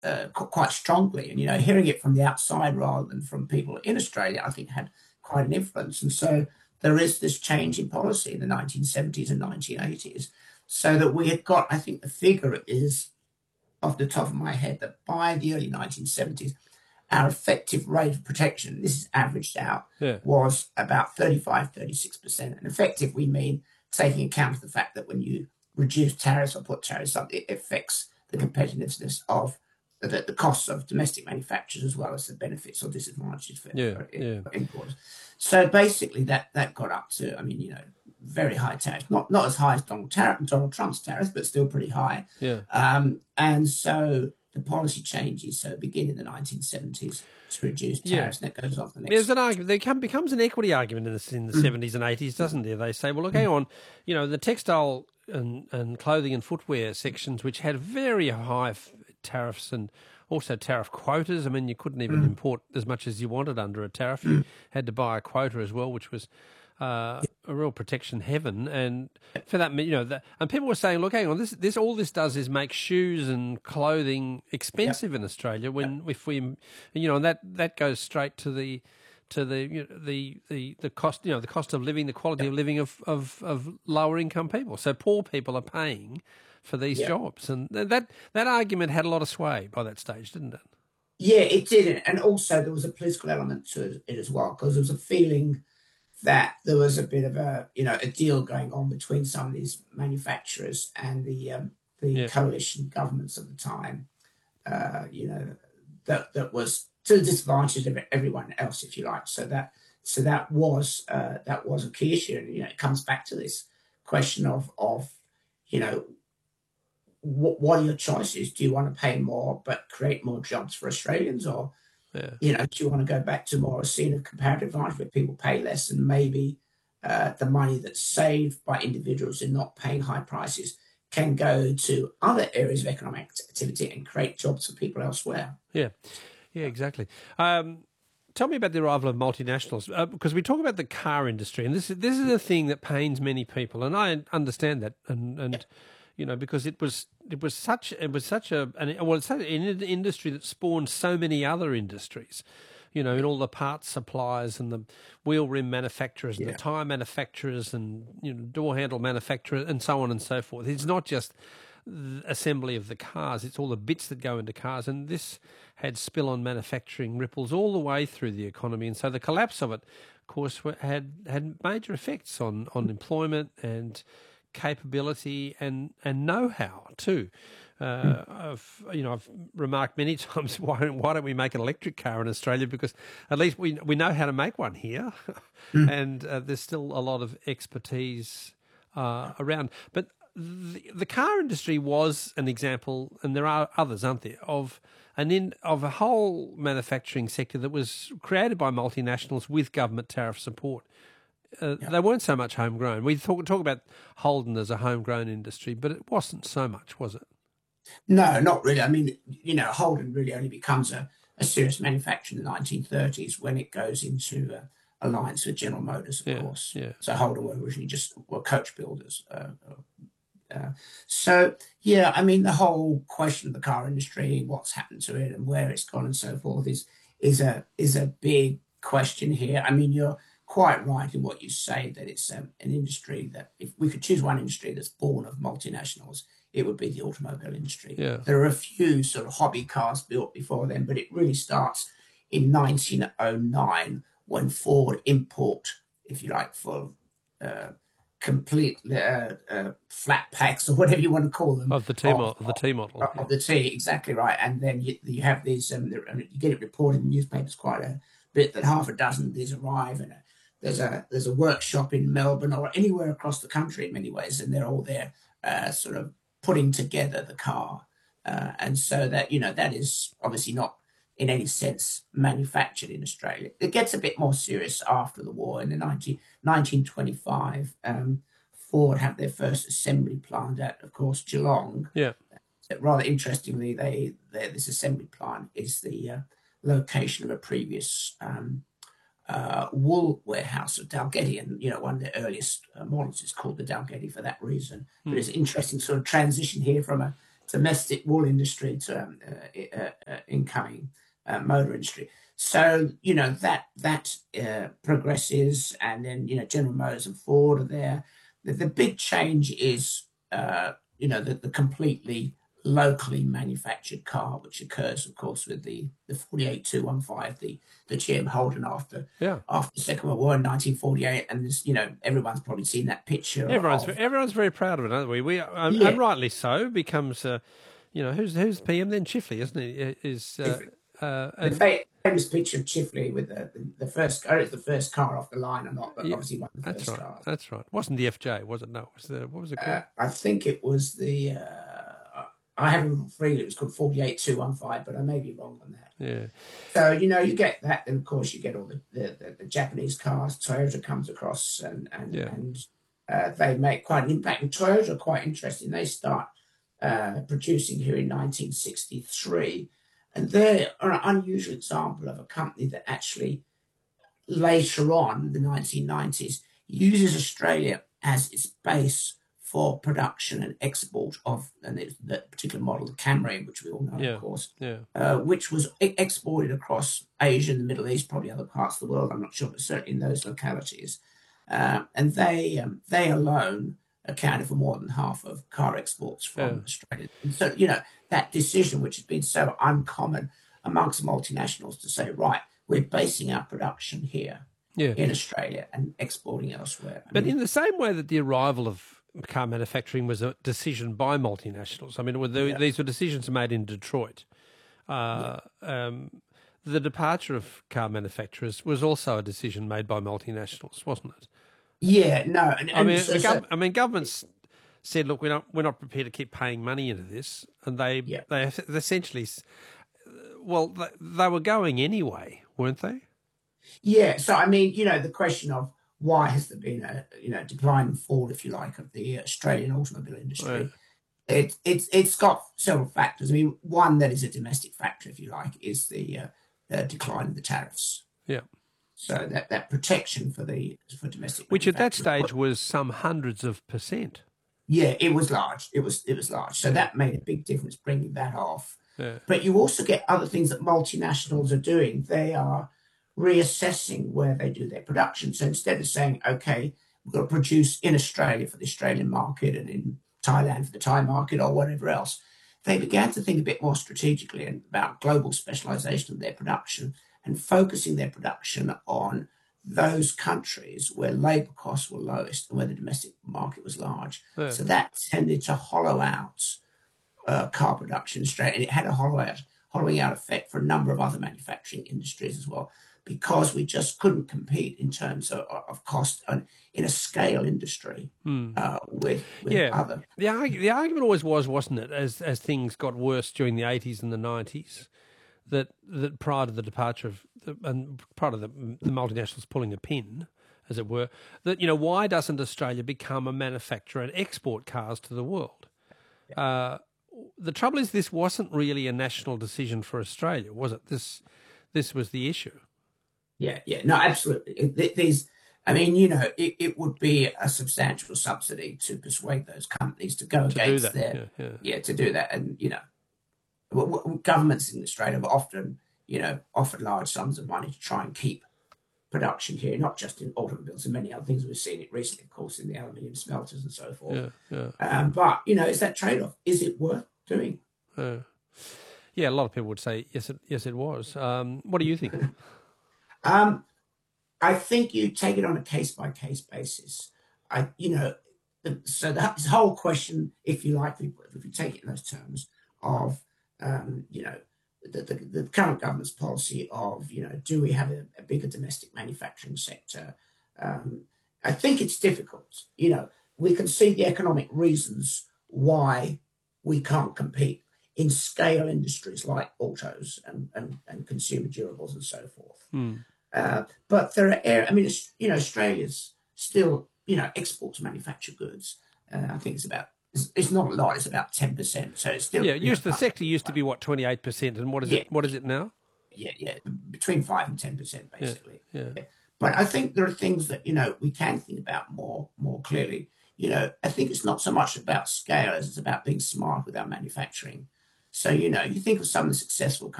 quite strongly. And, hearing it from the outside rather than from people in Australia, I think had quite an influence. And so there is this change in policy in the 1970s and 1980s, so that we had got, I think the figure is off the top of my head, that by the early 1970s, our effective rate of protection, this is averaged out, Yeah. was about 35, 36%. And effective, we mean taking account of the fact that when you reduce tariffs or put tariffs up, it affects the competitiveness of the costs of domestic manufacturers as well as the benefits or disadvantages for importers. So basically that got up to, very high tariffs, not as high as Donald Trump's tariffs, but still pretty high. Yeah. And so the policy changes, so begin in the 1970s to reduce tariffs, and that goes on for the next. There's an argument. There becomes an equity argument in the 70s and 80s, doesn't there? They say, well, look, hang on, the textile and clothing and footwear sections, which had very high tariffs and also tariff quotas. I mean, you couldn't even import as much as you wanted under a tariff. You had to buy a quota as well, which was a real protection heaven. And for that, and people were saying, look, hang on, this all this does is make shoes and clothing expensive in Australia. If we, and that goes straight to the cost, the cost of living, the quality of living of lower income people. So poor people are paying for these jobs, and that argument had a lot of sway by that stage, didn't it? Yeah, it did, and also there was a political element to it as well, because there was a feeling that there was a bit of a deal going on between some of these manufacturers and the coalition governments of the time. That was to the disadvantage of everyone else, if you like. So that was a key issue, and it comes back to this question of what are your choices? Do you want to pay more but create more jobs for Australians, or do you want to go back to more a scene of comparative advantage where people pay less and maybe the money that's saved by individuals in not paying high prices can go to other areas of economic activity and create jobs for people elsewhere? Yeah, exactly. Tell me about the arrival of multinationals, because we talk about the car industry, and this is a thing that pains many people, and I understand that, and because it's such an industry that spawned so many other industries, in all the parts suppliers and the wheel rim manufacturers and the tyre manufacturers and door handle manufacturers and so on and so forth. It's not just the assembly of the cars, it's all the bits that go into cars, and this had spill-on manufacturing ripples all the way through the economy, and so the collapse of it, of course, had major effects on employment and capability and know-how too. I've remarked many times, why don't we make an electric car in Australia? Because at least we know how to make one here, and there's still a lot of expertise around. But the car industry was an example, and there are others, aren't there, of a whole manufacturing sector that was created by multinationals with government tariff support. They weren't so much homegrown. We talk about Holden as a homegrown industry, but it wasn't so much, was it? No, not really. I mean, Holden really only becomes a serious manufacturer in the 1930s when it goes into alliance with General Motors, of course. Yeah. So Holden were originally were coach builders. The whole question of the car industry, what's happened to it and where it's gone and so forth is a big question here. I mean, you're quite right in what you say, that it's an industry that, if we could choose one industry that's born of multinationals, it would be the automobile industry. Yeah. There are a few sort of hobby cars built before then, but it really starts in 1909 when Ford import, if you like, for complete flat packs or whatever you want to call them of the T model. Of the T, exactly right. And then you have these, you get it reported in newspapers quite a bit that half a dozen of these arrive, and there's a workshop in Melbourne or anywhere across the country in many ways, and they're all there sort of putting together the car. And so that, that is obviously not in any sense manufactured in Australia. It gets a bit more serious after the war. In the 1925, Ford have their first assembly plant at, of course, Geelong. Yeah. Rather interestingly, this assembly plant is the location of a previous wool warehouse of Dalgety, and one of the earliest models is called the Dalgety for that reason. But it's an interesting sort of transition here from a domestic wool industry to incoming motor industry. So that progresses, and then General Motors and Ford are there. The big change is the completely locally manufactured car, which occurs, of course, with the 48215, the GM Holden after the Second World War in 1948, and this, everyone's probably seen that picture. Everyone's very proud of it, aren't we? And rightly so. Becomes who's PM then? Chifley, isn't he? The famous picture of Chifley with the first car. It's the first car off the line or not, but obviously one of the first cars. That's right. Wasn't the FJ, was it? No. What was it called? I think it was the. I haven't read it was called 48215, but I may be wrong on that. Yeah. So you get that, and of course you get all the Japanese cars. Toyota comes across, and they make quite an impact. And Toyota are quite interesting. They start producing here in 1963. And they're an unusual example of a company that actually later on, in the 1990s, uses Australia as its base for production and export of, and it's that particular model, the Camry, which we all know, of course, which was exported across Asia and the Middle East, probably other parts of the world, I'm not sure, but certainly in those localities. And they alone accounted for more than half of car exports from Australia. And so, that decision, which has been so uncommon amongst multinationals to say, right, we're basing our production here in Australia and exporting elsewhere. But in the same way that the arrival of car manufacturing was a decision by multinationals, I mean, these were decisions made in Detroit. The departure of car manufacturers was also a decision made by multinationals, wasn't it? Yeah, no. I mean, governments said, "Look, we're not prepared to keep paying money into this," and they essentially, they were going anyway, weren't they? Yeah. So I mean, the question of why has there been a decline and fall, if you like, of the Australian automobile industry? Right. It's got several factors. I mean, one that is a domestic factor, if you like, is the decline of the tariffs. Yeah. So that protection for domestic, which at that stage was some hundreds of percent. Yeah, it was large. It was large. So that made a big difference bringing that off. Yeah. But you also get other things that multinationals are doing. They are reassessing where they do their production. So instead of saying, okay, we've got to produce in Australia for the Australian market and in Thailand for the Thai market or whatever else, they began to think a bit more strategically about global specialization of their production and focusing their production on those countries where labor costs were lowest and where the domestic market was large. Yeah. So that tended to hollow out car production in Australia. And it had a hollowing out effect for a number of other manufacturing industries as well, because we just couldn't compete in terms of cost in a scale industry with other. The argument always was, wasn't it, as things got worse during the 80s and the 90s, that prior to the departure and prior to the multinationals pulling a pin, as it were, that, why doesn't Australia become a manufacturer and export cars to the world? Yeah. The trouble is, this wasn't really a national decision for Australia, was it? This was the issue. Yeah, no, absolutely. It would be a substantial subsidy to persuade those companies to go against to do that. And, governments in Australia have often, offered large sums of money to try and keep production here, not just in automobiles and many other things. We've seen it recently, of course, in the aluminium smelters and so forth. But, it's that trade-off. Is it worth doing? Yeah, a lot of people would say, yes, it was. What do you think? I think you take it on a case-by-case basis. So this whole question, if you like, if you take it in those terms of, the current government's policy of, do we have a bigger domestic manufacturing sector? I think it's difficult. We can see the economic reasons why we can't compete in scale industries like autos and consumer durables and so forth. But there are, Australia's still, exports manufactured goods. I think it's not a lot. It's about 10%. So it's still the sector used to be 28%, and what is it? What is it now? Yeah, between 5 and 10% basically. Yeah. But I think there are things that we can think about more clearly. I think it's not so much about scale as it's about being smart with our manufacturing. So, you think of some of the successful